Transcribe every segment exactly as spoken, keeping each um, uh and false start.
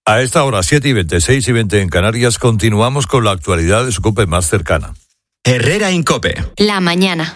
A esta hora, siete y veinte, seis y veinte en Canarias, continuamos con la actualidad de su COPE más cercana. Herrera en COPE. La mañana.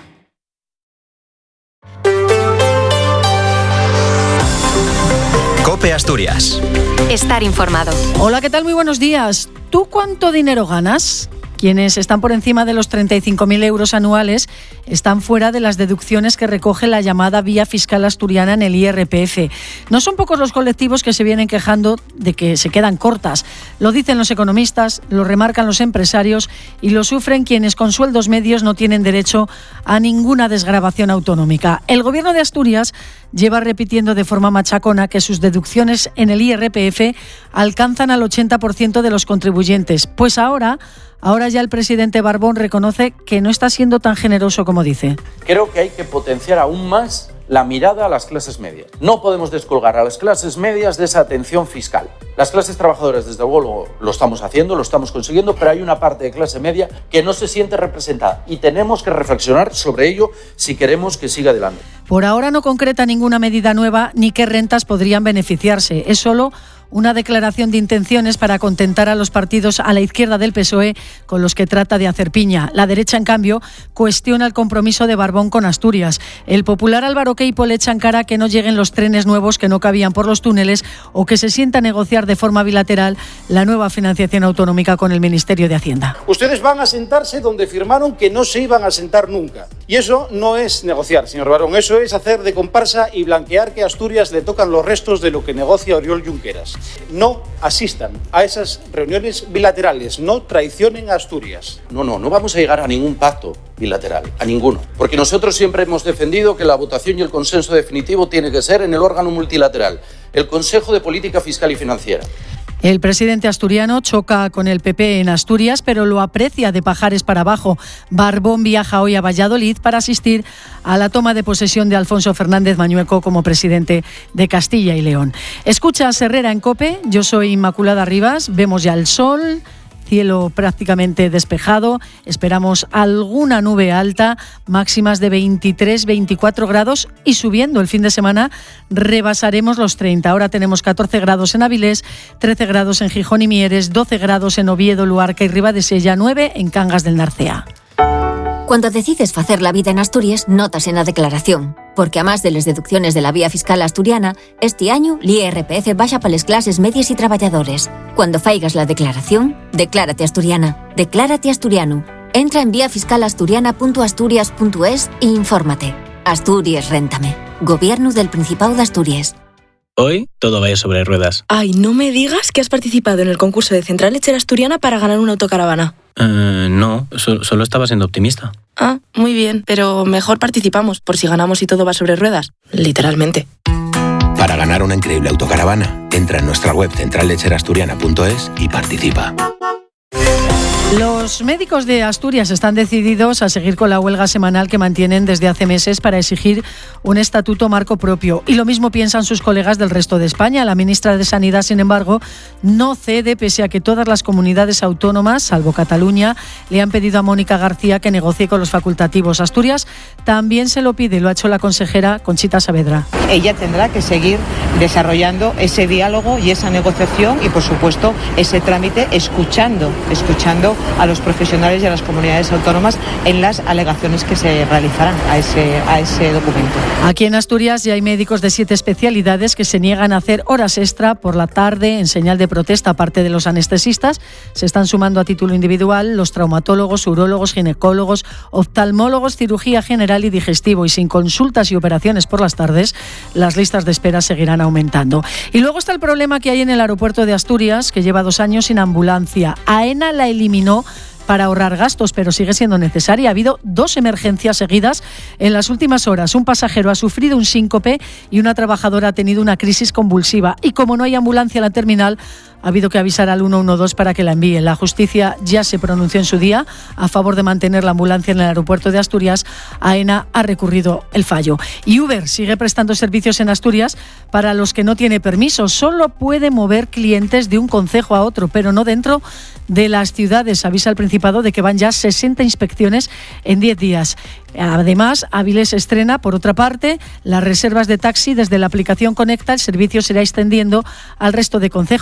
COPE Asturias. Estar informado. Hola, ¿qué tal? Muy buenos días. ¿Tú cuánto dinero ganas? Quienes están por encima de los treinta y cinco mil euros anuales están fuera de las deducciones que recoge la llamada vía fiscal asturiana en el I R P F. No son pocos los colectivos que se vienen quejando de que se quedan cortas. Lo dicen los economistas, lo remarcan los empresarios y lo sufren quienes con sueldos medios no tienen derecho a ninguna desgravación autonómica. El Gobierno de Asturias lleva repitiendo de forma machacona que sus deducciones en el I R P F alcanzan al ochenta por ciento de los contribuyentes. Pues ahora... Ahora ya el presidente Barbón reconoce que no está siendo tan generoso como dice. Creo que hay que potenciar aún más la mirada a las clases medias. No podemos descolgar a las clases medias de esa atención fiscal. Las clases trabajadoras, desde luego, lo estamos haciendo, lo estamos consiguiendo, pero hay una parte de clase media que no se siente representada y tenemos que reflexionar sobre ello si queremos que siga adelante. Por ahora no concreta ninguna medida nueva ni qué rentas podrían beneficiarse. Es solo una declaración de intenciones para contentar a los partidos a la izquierda del P S O E con los que trata de hacer piña. La derecha, en cambio, cuestiona el compromiso de Barbón con Asturias. El popular Álvaro Queipo le echa en cara que no lleguen los trenes nuevos que no cabían por los túneles o que se sienta a negociar de forma bilateral la nueva financiación autonómica con el Ministerio de Hacienda. Ustedes van a sentarse donde firmaron que no se iban a sentar nunca. Y eso no es negociar, señor Barbón. Eso es hacer de comparsa y blanquear que a Asturias le tocan los restos de lo que negocia Oriol Junqueras. No asistan a esas reuniones bilaterales, no traicionen a Asturias. No, no, no vamos a llegar a ningún pacto bilateral, a ninguno. Porque nosotros siempre hemos defendido que la votación y el consenso definitivo tiene que ser en el órgano multilateral, el Consejo de Política Fiscal y Financiera. El presidente asturiano choca con el P P en Asturias, pero lo aprecia de Pajares para abajo. Barbón viaja hoy a Valladolid para asistir a la toma de posesión de Alfonso Fernández Mañueco como presidente de Castilla y León. Escuchas Herrera en COPE, yo soy Inmaculada Rivas, vemos ya el sol, cielo prácticamente despejado, esperamos alguna nube alta, máximas de veintitrés, veinticuatro grados y subiendo. El fin de semana rebasaremos los treinta. Ahora tenemos catorce grados en Avilés, trece grados en Gijón y Mieres, doce grados en Oviedo, Luarca y Ribadesella, nueve en Cangas del Narcea. Cuando decides facer la vida en Asturias, notas en la declaración. Porque a más de las deducciones de la vía fiscal asturiana, este año l'I R P F baixa para las clases medias y trabajadores. Cuando faigas la declaración, declárate asturiana. Declárate asturiano. Entra en vía fiscal asturiana punto asturias punto es e infórmate. Asturias Réntame. Gobierno del Principado de Asturias. Hoy todo vaya sobre ruedas. Ay, no me digas que has participado en el concurso de Central Lechera Asturiana para ganar una autocaravana. Uh, no, so- solo estaba siendo optimista. Ah, muy bien, pero mejor participamos, por si ganamos y todo va sobre ruedas. Literalmente. Para ganar una increíble autocaravana, entra en nuestra web central lechera asturiana punto es y participa. Los médicos de Asturias están decididos a seguir con la huelga semanal que mantienen desde hace meses para exigir un estatuto marco propio. Y lo mismo piensan sus colegas del resto de España. La ministra de Sanidad, sin embargo, no cede pese a que todas las comunidades autónomas, salvo Cataluña, le han pedido a Mónica García que negocie con los facultativos. Asturias también se lo pide, lo ha hecho la consejera Conchita Saavedra. Ella tendrá que seguir desarrollando ese diálogo y esa negociación y, por supuesto, ese trámite escuchando, escuchando a los profesionales y a las comunidades autónomas en las alegaciones que se realizarán a ese, a ese documento. Aquí en Asturias ya hay médicos de siete especialidades que se niegan a hacer horas extra por la tarde en señal de protesta. Aparte de los anestesistas, se están sumando a título individual los traumatólogos, urólogos, ginecólogos, oftalmólogos, cirugía general y digestivo. Y sin consultas y operaciones por las tardes, las listas de espera seguirán aumentando. Y luego está el problema que hay en el aeropuerto de Asturias, que lleva dos años sin ambulancia. AENA la eliminó para ahorrar gastos, pero sigue siendo necesaria. Ha habido dos emergencias seguidas en las últimas horas. Un pasajero ha sufrido un síncope y una trabajadora ha tenido una crisis convulsiva. Y como no hay ambulancia en la terminal, ha habido que avisar al uno uno dos para que la envíen. La justicia ya se pronunció en su día a favor de mantener la ambulancia en el aeropuerto de Asturias. AENA ha recurrido el fallo. Y Uber sigue prestando servicios en Asturias para los que no tiene permiso. Solo puede mover clientes de un concejo a otro, pero no dentro de las ciudades. Avisa el Principado de que van ya sesenta inspecciones en diez días. Además, Avilés estrena, por otra parte, las reservas de taxi desde la aplicación Conecta. El servicio se irá extendiendo al resto de concejos.